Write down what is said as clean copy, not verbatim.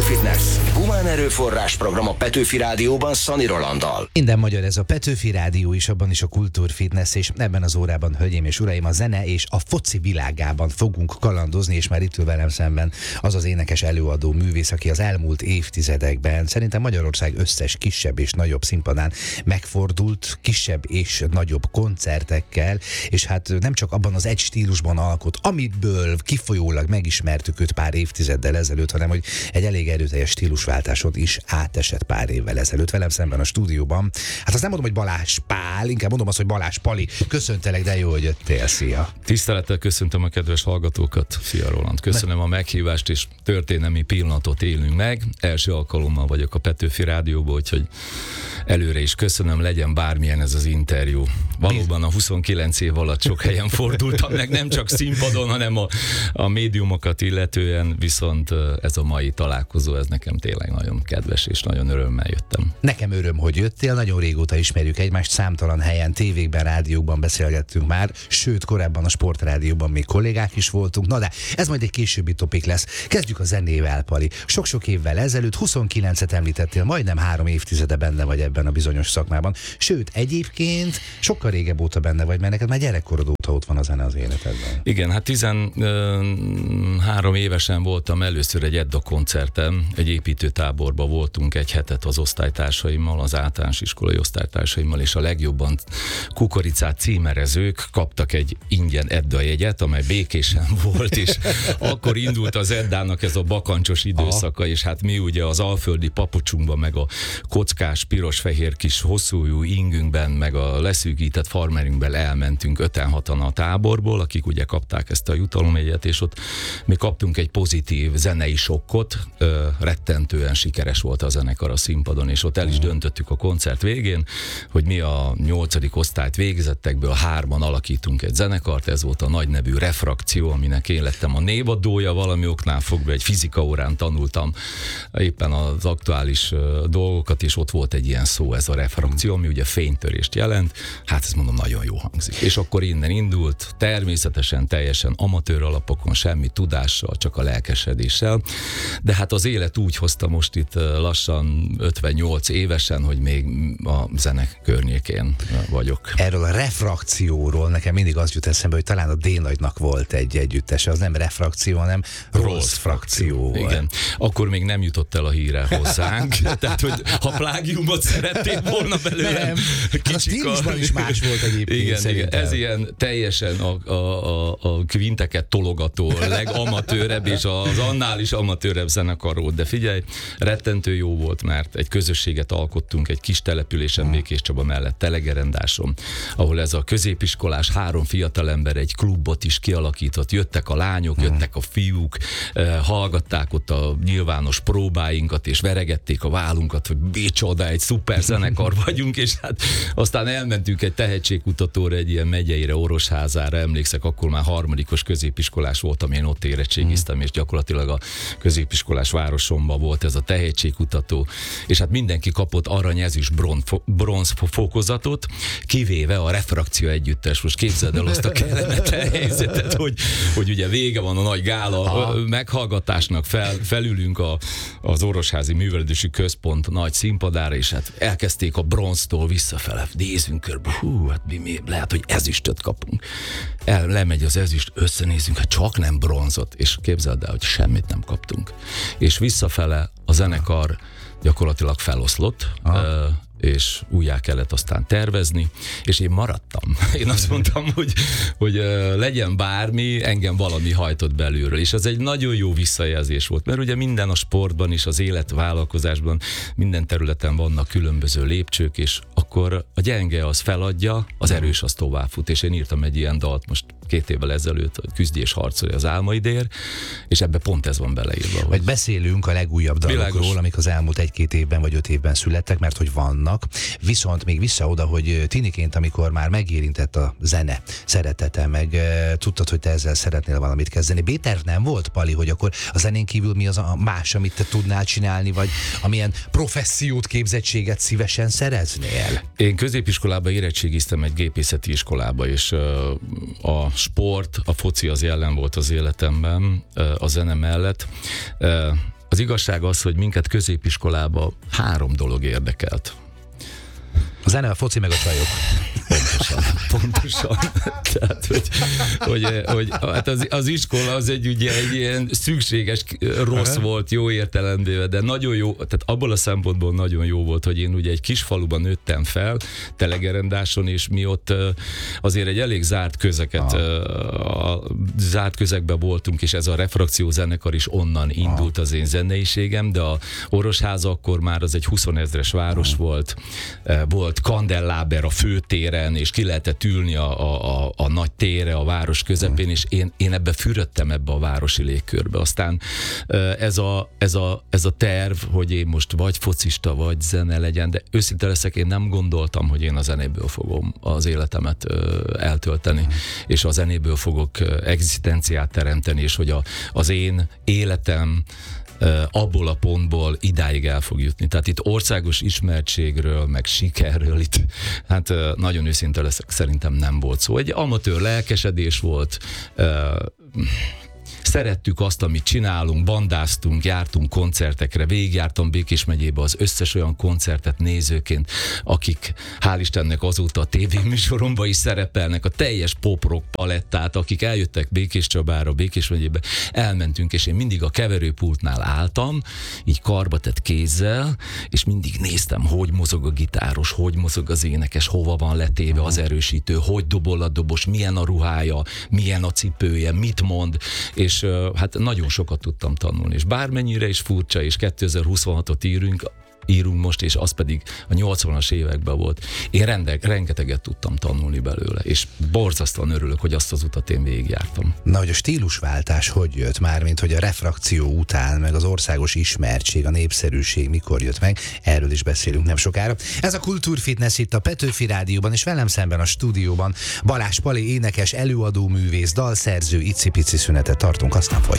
Fitness. Humán erőforrás program a Petőfi Rádióban Szani Rolanddal. Minden magyar, ez a Petőfi Rádió is, abban is a kultúrfitness, és ebben az órában, hölgyeim és uraim, a zene és a foci világában fogunk kalandozni, és már itt ül velem szemben az az énekes előadó művész, aki az elmúlt évtizedekben szerintem Magyarország összes kisebb és nagyobb színpadán megfordult, kisebb és nagyobb koncertekkel, és hát nem csak abban az egy stílusban alkot, amiből kifolyólag megismertük őt pár évtizeddel ezelőtt, hanem hogy egy elég erőteljes stílusváltáson is átesett pár évvel ezelőtt. Velem szemben a stúdióban. Hát azt nem mondom, hogy Balázs Pál, inkább mondom azt, hogy Balázs Pali. Köszöntelek, de jó, hogy jöttél. Szia! Tisztelettel köszöntöm a kedves hallgatókat. Szia Roland! Köszönöm a meghívást, és történelmi pillanatot élünk meg. Első alkalommal vagyok a Petőfi Rádióban, úgyhogy előre is köszönöm, legyen bármilyen ez az interjú. Valóban a 29 év alatt sok helyen fordultam meg, nem csak színpadon, hanem a médiumokat illetően, viszont ez a mai találkozó, ez nekem tényleg nagyon kedves, és nagyon örömmel jöttem. Nekem öröm, hogy jöttél, nagyon régóta ismerjük egymást, számtalan helyen, tévékben, rádiókban beszélgettünk már, sőt, korábban a Sportrádióban még kollégák is voltunk. Na de ez majd egy későbbi topik lesz. Kezdjük a zenével, Pali. Sok-sok évvel ezelőtt, 29-et említettél, majdnem 3 évtizede benne vagy ebben a bizonyos szakmában. Sőt, egyébként sokkal régebb óta benne vagy, mert neked már gyerekkorod óta ott van a zene az életedben. Igen, hát 13 évesen voltam először egy Edda koncerten, egy építőtáborban voltunk egy hetet az osztálytársaimmal, az általános iskolai osztálytársaimmal, és a legjobban kukoricát címerezők kaptak egy ingyen Edda jegyet, amely békésen volt, és akkor indult az Eddának ez a bakancsos időszaka, és hát mi ugye az alföldi papucsunkban, meg a kockás, piros-fehér kis hosszújú ingünkben, meg a leszűkített farmerünkben elmentünk 5-6-an a táborból, akik ugye kapták ezt a jutalomjegyet, és ott mi kaptunk egy pozitív zenei sokkot, rettentően sikeres volt a zenekar a színpadon, és ott el is döntöttük a koncert végén, hogy mi a 8. osztályt végezettekből 3-an alakítunk egy zenekart, ez volt a nagy nevű Refrakció, aminek én lettem a névadója, valami oknál fogva egy fizika órán tanultam éppen az aktuális dolgokat, és ott volt egy ilyen szó, ez a refrakció, ami ugye fénytörést jelent, hát ezt mondom, nagyon jó hangzik. És akkor innen indult, természetesen teljesen amatőr alapokon, semmi tudással, csak a lelkesedéssel, de hát az élet úgy hozta most itt lassan 58 évesen, hogy még a zene környékén vagyok. Erről a Refrakcióról nekem mindig az jut eszembe, hogy talán a D-nagynak volt egy együttese, az nem Refrakció, hanem Rolls frakció. Igen. Akkor még nem jutott el a híre hozzánk, tehát hogy ha plágiumot szerették volna belőle. Hát a stílusban is más volt egyébként. Igen, ez ilyen teljesen a kvinteket tologató, legamatőrebb, és az annál is amatőrebb zenekar volt. De figyelj, rettentő jó volt, mert egy közösséget alkottunk egy kis településen, Békés Csaba mellett, Telegerendáson, ahol ez a középiskolás 3 fiatalember egy klubot is kialakított. Jöttek a lányok, jöttek a fiúk, hallgatták ott a nyilvános próbáinkat, és veregették a vállunkat, hogy micsoda, egy szuper zenekar vagyunk, és hát aztán elmentünk egy tehetségkutatóra, egy ilyen megyeire, Orosházára, emlékszek, akkor már 3. középiskolás voltam, én ott érettségiztem, és gyakorlatilag a középiskolás városomban volt ez a tehetségkutató, és hát mindenki kapott arany, ezüst, bronz fokozatot, kivéve a Refrakció együttes. Most képzeld el azt a kellemetlen helyzetet, hogy ugye vége van a nagy gála meghallgatásnak, felülünk az Orosházi Művelődési Központ nagy színpadára, és hát elkezdték a bronztól visszafele, nézünk körbe, hát mi lehet, hogy ezüstöt kapunk. Lemegy az ezüst, összenézünk, hát csak nem bronzot, és képzeld el, hogy semmit nem kaptunk. És visszafele a zenekar gyakorlatilag feloszlott, és újjá kellett aztán tervezni, és én maradtam. Én azt mondtam, hogy legyen bármi, engem valami hajtott belülről, és az egy nagyon jó visszajelzés volt, mert ugye minden a sportban is, az életvállalkozásban, minden területen vannak különböző lépcsők, és akkor a gyenge az feladja, az erős az továbbfut, és én írtam egy ilyen dalt most 2 évvel ezelőtt, hogy küzdj és harcolj az álmaidért, és ebbe pont ez van beleírva. Vagy beszélünk a legújabb dalokról, amik az elmúlt 1-2 évben vagy 5 évben születtek, mert hogy vannak. Viszont még vissza oda, hogy tiniként, amikor már megérintett a zene szeretete, meg tudtad, hogy te ezzel szeretnél valamit kezdeni. B-terv nem volt, Pali, hogy akkor a zenén kívül mi az a más, amit te tudnál csinálni, vagy amilyen professziót, képzettséget szívesen szereznél? Én középiskolában érettségiztem egy gépészeti iskolába, és a sport, a foci az jelen volt az életemben, a zene mellett. Az igazság az, hogy minket középiskolában 3 dolog érdekelt. A zene, a foci meg a csajok. Pontosan. Tehát, hogy hát az iskola az ugye egy ilyen szükséges rossz volt jó értelemben, de nagyon jó, tehát abból a szempontból nagyon jó volt, hogy én ugye egy kis faluban nőttem fel, Telegerendáson, és mi ott azért egy elég zárt zárt közegben voltunk, és ez a Refrakció zenekar is onnan indult az én zeneiségem, de a Orosháza akkor már az egy 20 000-es város volt kandelláber a főtéren, és ki lehetett ülni a nagy térre, a város közepén, és én ebbe fürödtem ebbe a városi légkörbe. Aztán ez a terv, hogy én most vagy focista, vagy zene legyen, de őszinte leszek, én nem gondoltam, hogy én a zenéből fogom az életemet eltölteni, és a zenéből fogok egzisztenciát teremteni, és hogy az én életem abból a pontból idáig el fog jutni. Tehát itt országos ismertségről, meg sikerről itt, hát nagyon őszinte leszek, szerintem nem volt szó. Egy amatőr lelkesedés volt, szerettük azt, amit csinálunk, bandáztunk, jártunk koncertekre, végigjártam Békés megyébe az összes olyan koncertet nézőként, akik hál' Istennek azóta a tévéműsoromban is szerepelnek, a teljes pop-rock palettát, akik eljöttek Békés Csabára, Békés megyébe, elmentünk, és én mindig a keverőpultnál álltam, így karbatett kézzel, és mindig néztem, hogy mozog a gitáros, hogy mozog az énekes, hova van letéve az erősítő, hogy dobol a dobos, milyen a ruhája, milyen a cipője, mit mond, és hát nagyon sokat tudtam tanulni, és bármennyire is furcsa, és 2026-ot írunk most, és az pedig a 80-as években volt. Én rengeteget tudtam tanulni belőle, és borzasztóan örülök, hogy azt az utat én végigjártam. Na, hogy a stílusváltás hogy jött már, mint hogy a Refrakció után, meg az országos ismertség, a népszerűség mikor jött meg, erről is beszélünk nem sokára. Ez a Kultúrfitness itt a Petőfi Rádióban, és velem szemben a stúdióban Balázs Pali énekes, előadó művész, dalszerző, icipici szünetet tartunk, aztán